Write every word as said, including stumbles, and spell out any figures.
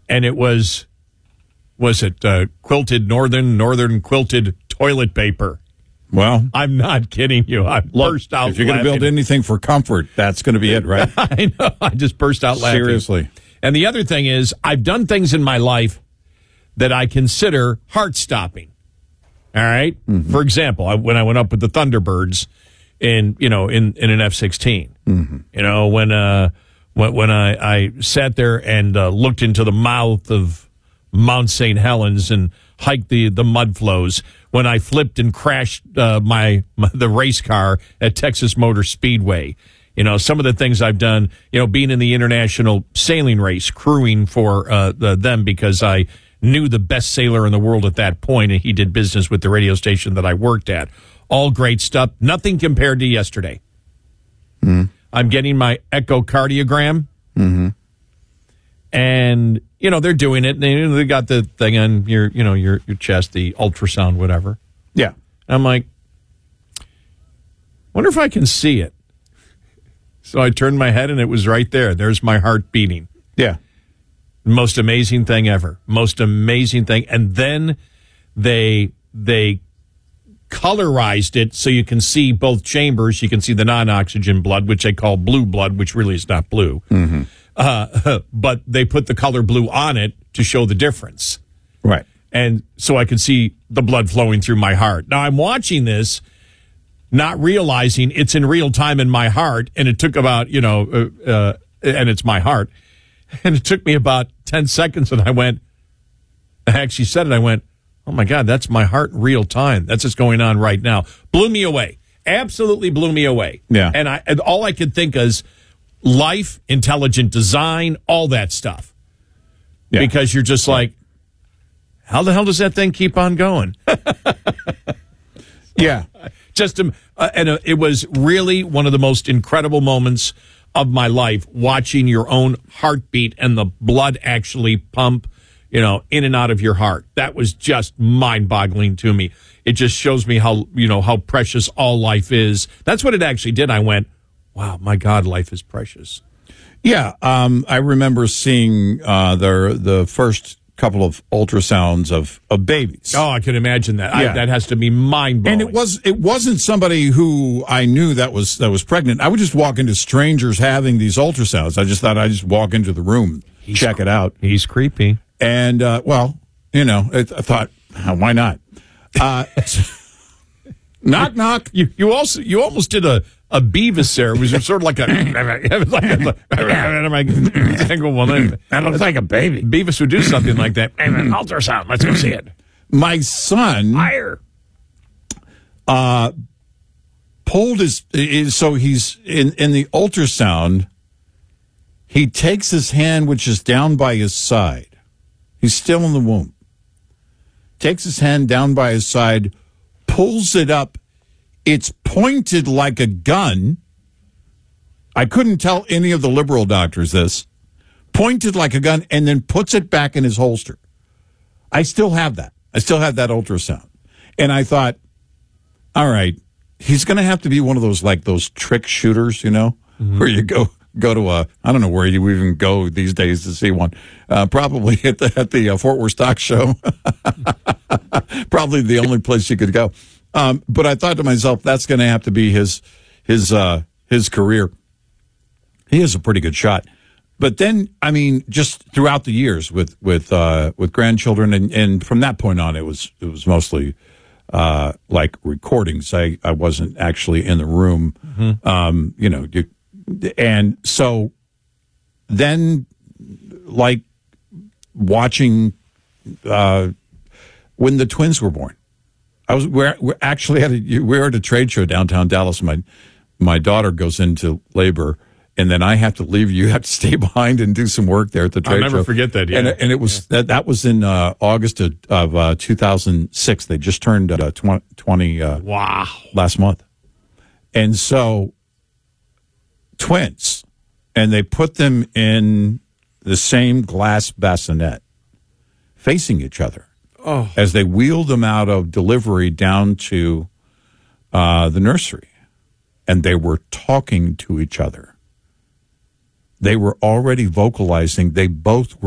and it was, was it uh, quilted northern, northern quilted toilet paper. Well, I'm not kidding you. I look, burst out if you're going to build anything for comfort, that's going to be it, right? I know. I just burst out laughing. Seriously. And the other thing is, I've done things in my life that I consider heart-stopping. All right? Mm-hmm. For example, I, when I went up with the Thunderbirds in, you know, in, in an F sixteen. Mm-hmm. You know, when uh, when, when I, I sat there and uh, looked into the mouth of Mount Saint Helens and hiked the, the mud flows, when I flipped and crashed uh, my, my the race car at Texas Motor Speedway. You know, some of the things I've done, you know, being in the international sailing race, crewing for uh, the, them because I knew the best sailor in the world at that point, and he did business with the radio station that I worked at. All great stuff. Nothing compared to yesterday. Mm-hmm. I'm getting my echocardiogram. Mm-hmm. And, you know, they're doing it. And they, they got the thing on your, you know, your, your chest, the ultrasound, whatever. Yeah. And I'm like, wonder if I can see it. So I turned my head, and it was right there. There's my heart beating. Yeah. Most amazing thing ever. Most amazing thing. And then they they colorized it so you can see both chambers. You can see the non-oxygen blood, which they call blue blood, which really is not blue. Mm-hmm. Uh, but they put the color blue on it to show the difference. Right. And so I could see the blood flowing through my heart. Now, I'm watching this, not realizing it's in real time in my heart, and it took about, you know, uh, uh, and it's my heart, and it took me about ten seconds, and I went, I actually said it, I went, oh my God, that's my heart in real time. That's what's going on right now. Blew me away. Absolutely blew me away. Yeah. And I, and all I could think is life, intelligent design, all that stuff. Yeah. Because you're just like, how the hell does that thing keep on going? Yeah. Just um, uh, and uh, it was really one of the most incredible moments of my life, watching your own heartbeat and the blood actually pump, you know, in and out of your heart. That was just mind-boggling to me. It just shows me how, you know, how precious all life is. That's what it actually did. I went, wow, my God, life is precious. Yeah, um, I remember seeing uh, the the first couple of ultrasounds of, of babies. Oh, I can imagine that. Yeah. I, that has to be mind-blowing. And it was it wasn't somebody who I knew that was that was pregnant. I would just walk into strangers having these ultrasounds. I just thought I'd just walk into the room, he's, check it out. He's creepy. And, uh, well, you know, it, I thought, why not? Uh, knock, knock. You you also you almost did a, a Beavis there. It was sort of like a... it was like a well, then, that looks like a baby. Beavis would do something like that. Ultrasound. Let's go see it. My son... Higher. Uh, pulled his... So he's in, in the ultrasound, he takes his hand, which is down by his side. He's still in the womb. Takes his hand down by his side, pulls it up. It's pointed like a gun. I couldn't tell any of the liberal doctors this. Pointed like a gun, and then puts it back in his holster. I still have that. I still have that ultrasound. And I thought, all right, he's going to have to be one of those, like those trick shooters, you know, mm-hmm. where you go... Go to a, I don't know where you even go these days to see one. Uh, probably at the, at the uh, Fort Worth Stock Show. Probably the only place you could go. Um, but I thought to myself, that's going to have to be his his uh, his career. He is a pretty good shot. But then, I mean, just throughout the years with with uh, with grandchildren, and, and from that point on, it was it was mostly uh, like recordings. I, I wasn't actually in the room. Mm-hmm. Um, you know. You, And so then, like, watching uh, when the twins were born, I was we're, we're actually at a, we were at a trade show downtown Dallas. My my daughter goes into labor, and then I have to leave. You have to stay behind and do some work there at the trade show. I'll never show. forget that. Yeah. And, and it was yeah. that that was in uh, August of, of uh, two thousand six. They just turned uh, twenty, twenty uh, wow last month, and so. Twins, and they put them in the same glass bassinet facing each other oh. as they wheeled them out of delivery down to uh, the nursery, and they were talking to each other. They were already vocalizing. They both were